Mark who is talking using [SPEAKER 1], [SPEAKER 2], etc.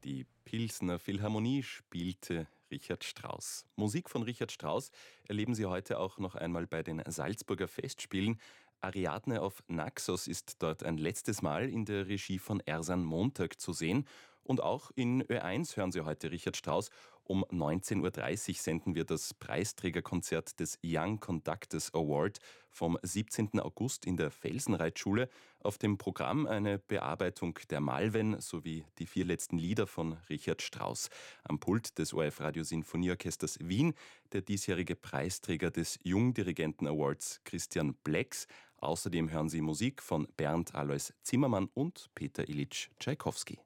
[SPEAKER 1] Die Pilsner Philharmonie spielte Richard Strauss. Musik von Richard Strauss erleben Sie heute auch noch einmal bei den Salzburger Festspielen. Ariadne auf Naxos ist dort ein letztes Mal in der Regie von Ersan Montag zu sehen. Und auch in Ö1 hören Sie heute Richard Strauss. Um 19:30 Uhr senden wir das Preisträgerkonzert des Young Conductors Award vom 17. August in der Felsenreitschule. Auf dem Programm eine Bearbeitung der Malven sowie die 4 letzten Lieder von Richard Strauss. Am Pult des ORF Radio Sinfonieorchesters Wien der diesjährige Preisträger des Jungdirigenten Awards Christian Blex. Außerdem hören Sie Musik von Bernd Alois Zimmermann und Peter Ilyitsch Tschaikowski.